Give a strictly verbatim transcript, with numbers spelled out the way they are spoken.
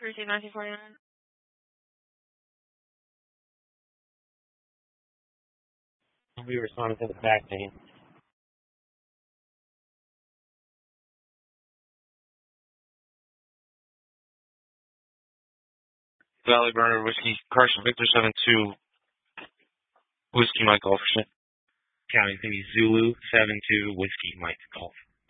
Receive nineteen forty-nine. We responded to the back name. Valley Burner Whiskey, Carson Victor seven two, Whiskey Mike Golf. County's going to be Zulu seven two, Whiskey Mike Golf.